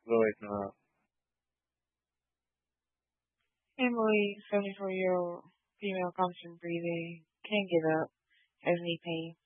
Lloyd, no. Emily, 74-year-old female, constant breathing, can't get up, has knee pain.